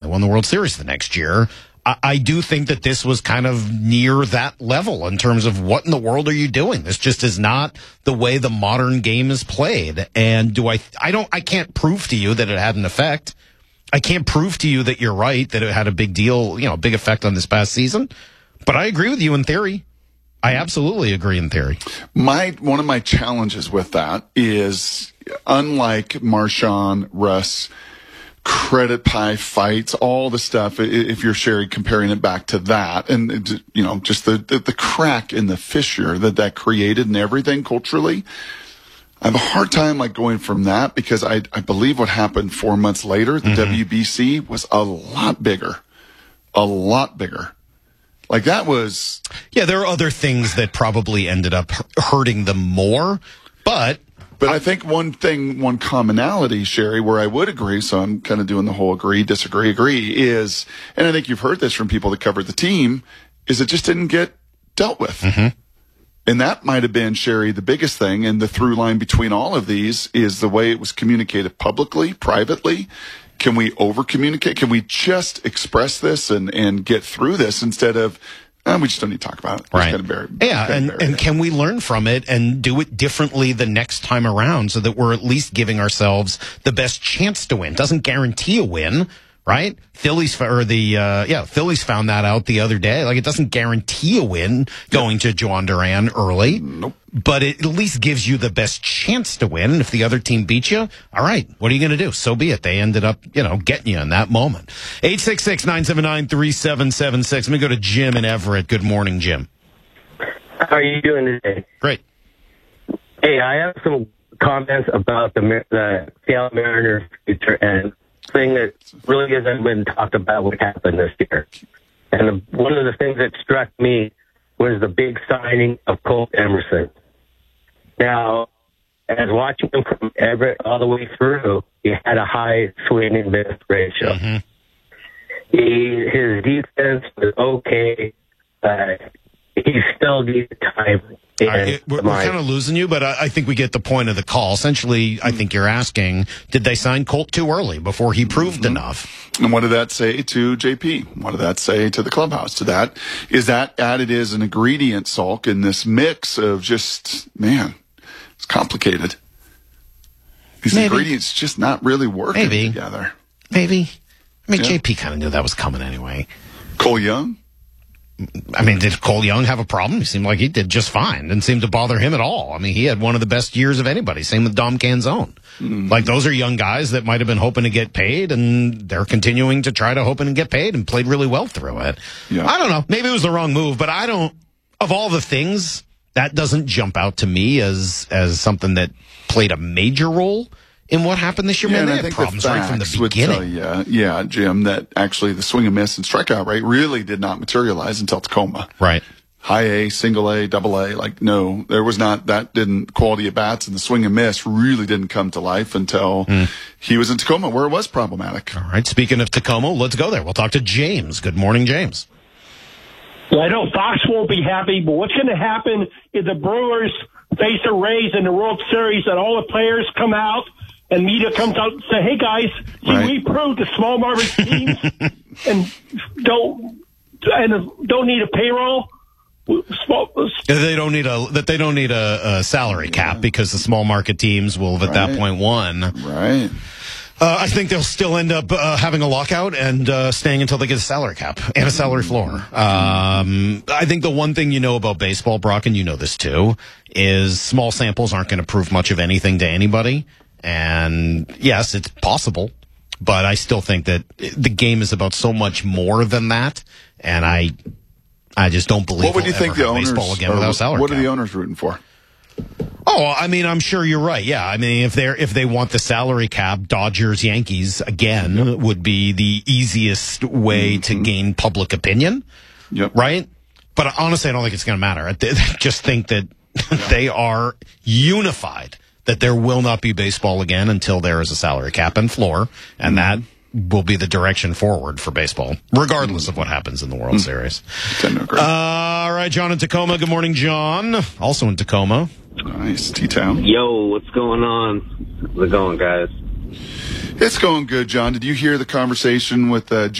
won the World Series the next year. I do think that this was kind of near that level in terms of what in the world are you doing? This just is not the way the modern game is played. And I can't prove to you that it had an effect. I can't prove to you that you're right, that it had a big deal, a big effect on this past season. But I agree with you in theory. I absolutely agree in theory. One of my challenges with that is, unlike Marshawn, Russ, credit pie fights, all the stuff, if you're, Sherry, comparing it back to that, and, just the crack in the fissure that created and everything culturally, I have a hard time going from that, because I believe what happened 4 months later, the WBC, was a lot bigger. That was... Yeah, there are other things that probably ended up hurting them more, but I think one commonality, Sherry, where I would agree, so I'm kind of doing the whole agree, disagree, is, and I think you've heard this from people that covered the team, is it just didn't get dealt with. Mm-hmm. And that might have been, Sherry, the biggest thing, and the through line between all of these is the way it was communicated publicly, privately. Can we over-communicate? Can we just express this and get through this instead of... we just don't need to talk about it. Right. And can we learn from it and do it differently the next time around so that we're at least giving ourselves the best chance to win? Doesn't guarantee a win, right? Phillies found that out the other day. It doesn't guarantee a win going to Juan Duran early. Nope. But it at least gives you the best chance to win. And if the other team beats you, all right, what are you going to do? So be it. They ended up, getting you in that moment. 866-979-3776. Let me go to Jim in Everett. Good morning, Jim. How are you doing today? Great. Hey, I have some comments about the Seattle Mariners future, and thing that really hasn't been talked about what happened this year. And one of the things that struck me was the big signing of Colt Emerson. Now, as watching him from Everett all the way through, he had a high swing and miss ratio. Mm-hmm. His defense was okay. He still needs time. We're kind of losing you, but I think we get the point of the call. Essentially, I think you're asking, did they sign Colt too early before he proved enough? And what did that say to JP? What did that say to the clubhouse? To that, is that added as an ingredient, Salk, in this mix of just, man, it's complicated. These ingredients just not really working together. Maybe. JP kind of knew that was coming anyway. Cole Young? Did Cole Young have a problem? He seemed like he did just fine. Didn't seem to bother him at all. He had one of the best years of anybody. Same with Dom Canzone. Mm-hmm. Those are young guys that might have been hoping to get paid, and they're continuing to try to hope and get paid, and played really well through it. Yeah. I don't know. Maybe it was the wrong move, but of all the things, that doesn't jump out to me as something that played a major role in what happened this year. Yeah, they I had think problems right from the beginning. Tell you, Jim, that actually the swing and miss and strikeout rate really did not materialize until Tacoma. Right. High A, single A, double A, no, there was not, that didn't, quality of bats and the swing and miss really didn't come to life until he was in Tacoma, where it was problematic. All right, speaking of Tacoma, let's go there. We'll talk to James. Good morning, James. Well, I know Fox won't be happy, but what's going to happen if the Brewers face the Rays in the World Series and all the players come out and media comes out and say, hey, guys, we proved the small market teams and don't need a payroll. They don't need a salary cap because the small market teams will have at that point won. Right. I think they'll still end up having a lockout and staying until they get a salary cap and a salary floor. I think the one thing you know about baseball, Brock, and you know this too, is small samples aren't going to prove much of anything to anybody. And yes, it's possible, but I still think that the game is about so much more than that. And I just don't believe. What would you think the owners again without salary What cap. are the owners rooting for? Oh, I'm sure you're right. Yeah, if they want the salary cap, Dodgers, Yankees again would be the easiest way to gain public opinion. Yep. Right? But honestly, I don't think it's going to matter. I just think that they are unified that there will not be baseball again until there is a salary cap and floor, and that will be the direction forward for baseball, regardless of what happens in the World Series. All right, John in Tacoma. Good morning, John. Also in Tacoma. Nice. T-Town. Yo, what's going on? How's it going, guys? It's going good, John. Did you hear the conversation with